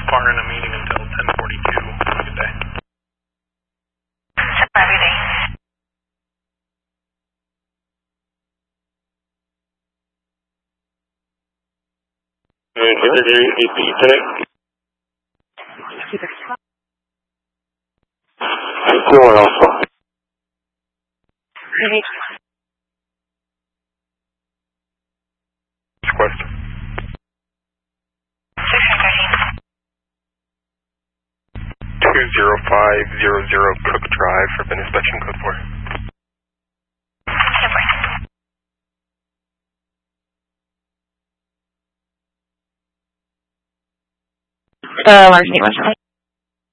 far in a meeting until 10:42. Have a good day. Have a good day. Someone else. Question. 20500 Cook Drive for bin inspection code 4. Large name,